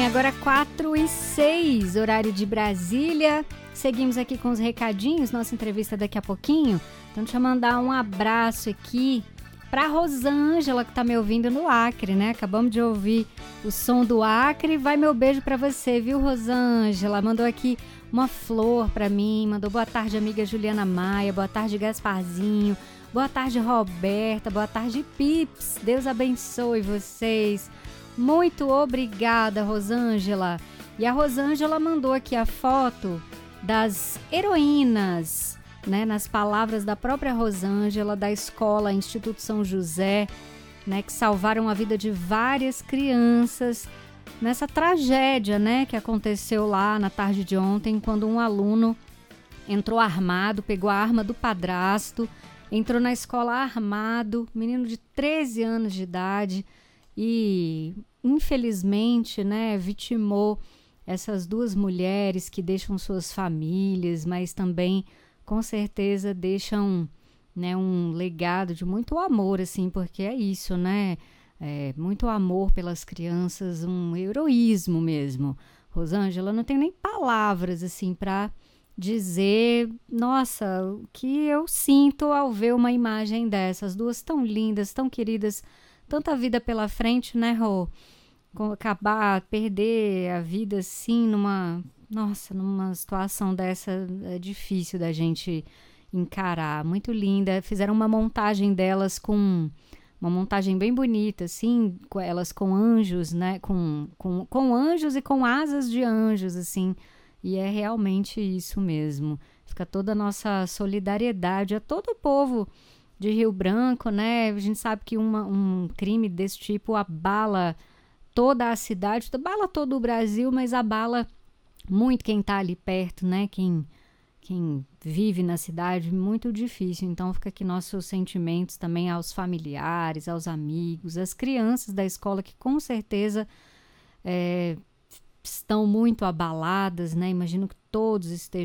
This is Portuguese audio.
Agora 4h06, horário de Brasília. Seguimos aqui com os recadinhos, nossa entrevista daqui a pouquinho. Então deixa eu mandar um abraço aqui para Rosângela, que tá me ouvindo no Acre, né? Acabamos de ouvir o som do Acre. Vai meu beijo para você, viu, Rosângela? Mandou aqui uma flor para mim, mandou boa tarde, amiga Juliana Maia, boa tarde, Gasparzinho, boa tarde, Roberta, boa tarde, Pips. Deus abençoe vocês. Muito obrigada, Rosângela. E a Rosângela mandou aqui a foto das heroínas, né, nas palavras da própria Rosângela, da escola Instituto São José, né, que salvaram a vida de várias crianças nessa tragédia, né, que aconteceu lá na tarde de ontem, quando um aluno entrou armado, pegou a arma do padrasto, entrou na escola armado, menino de 13 anos de idade, e infelizmente, né, vitimou essas duas mulheres que deixam suas famílias, mas também com certeza deixam, né, um legado de muito amor, assim, porque é isso, né, muito amor pelas crianças, um heroísmo mesmo. Rosângela, não tem nem palavras assim para dizer, nossa, o que eu sinto ao ver uma imagem dessas, duas tão lindas, tão queridas, tanta vida pela frente, né, Rô? Perder a vida assim numa situação dessa é difícil da gente encarar. Muito linda. Fizeram uma montagem delas com uma montagem bem bonita, assim, elas com anjos, né? Com anjos e com asas de anjos, assim. E é realmente isso mesmo. Fica toda a nossa solidariedade a todo o povo de Rio Branco, né? A gente sabe que um crime desse tipo abala toda a cidade, abala todo o Brasil, mas abala muito quem está ali perto, né? Quem vive na cidade, muito difícil. Então fica aqui nossos sentimentos também aos familiares, aos amigos, às crianças da escola que com certeza estão muito abaladas, né? Imagino que todos estejam